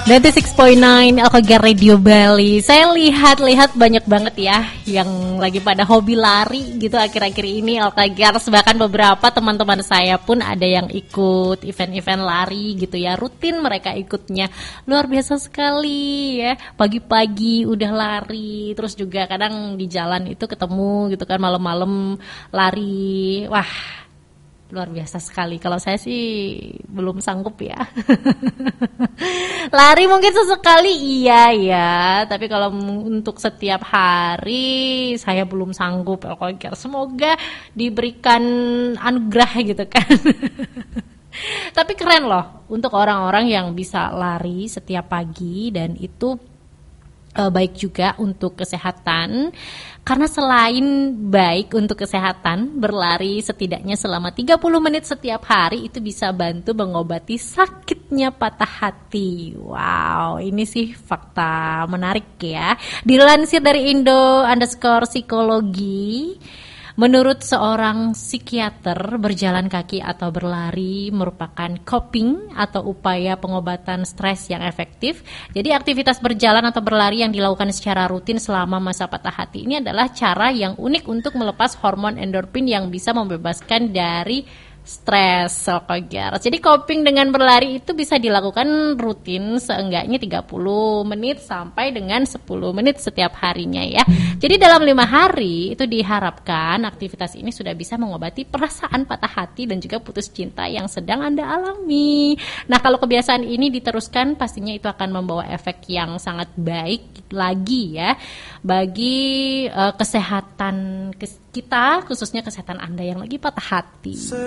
96.9 Alkogar Radio Bali. Saya lihat banyak banget ya yang lagi pada hobi lari gitu akhir-akhir ini Alkogar. Bahkan beberapa teman-teman saya pun ada yang ikut event-event lari gitu ya. Rutin mereka ikutnya. Luar biasa sekali ya. Pagi-pagi udah lari, terus juga kadang di jalan itu ketemu gitu kan malam-malam lari. Wah, luar biasa sekali. Kalau saya sih belum sanggup ya. Lari mungkin sesekali iya ya, tapi kalau untuk setiap hari saya belum sanggup. Semoga diberikan anugerah gitu kan. Tapi keren loh untuk orang-orang yang bisa lari setiap pagi, dan itu baik juga untuk kesehatan. Karena selain baik untuk kesehatan, berlari setidaknya selama 30 menit setiap hari itu bisa bantu mengobati sakitnya patah hati. Wow, ini sih fakta menarik ya. Dilansir dari Indo_psikologi, menurut seorang psikiater, berjalan kaki atau berlari merupakan coping atau upaya pengobatan stres yang efektif. Jadi aktivitas berjalan atau berlari yang dilakukan secara rutin selama masa patah hati ini adalah cara yang unik untuk melepas hormon endorfin yang bisa membebaskan dari stres. Jadi coping dengan berlari itu bisa dilakukan rutin seenggaknya 30 menit sampai dengan 10 menit setiap harinya ya. Jadi dalam 5 hari itu diharapkan aktivitas ini sudah bisa mengobati perasaan patah hati dan juga putus cinta yang sedang Anda alami. Nah, kalau kebiasaan ini diteruskan pastinya itu akan membawa efek yang sangat baik lagi ya bagi kesehatan kita, khususnya kesehatan Anda yang lagi patah hati.